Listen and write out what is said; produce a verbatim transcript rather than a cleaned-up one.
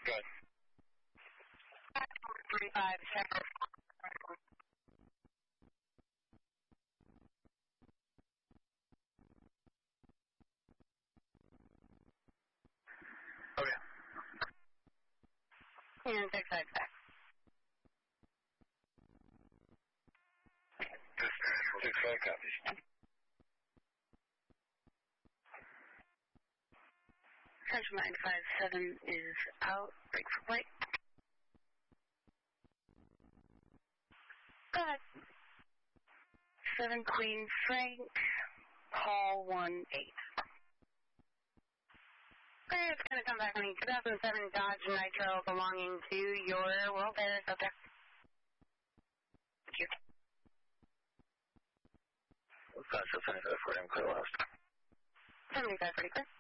Good. thirty-five, check. Okay. And six five back. Six five copies. Central nine five seven is out. Break for white. Go ahead. Seven Queen Frank. Call one eight. Okay, it's going to come back on two thousand seven Dodge Nitro belonging to your World Air subject. Thank you. Five seventy-five forty, I'm clear last. seventy-five forty, clear.